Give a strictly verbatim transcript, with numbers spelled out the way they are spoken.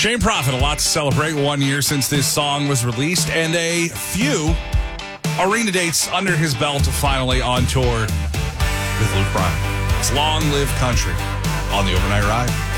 Shane Prophet, a lot to celebrate. One year since this song was released, and a few arena dates under his belt, finally on tour with Luke Bryan. It's Long Live Country on the Overnight Ride.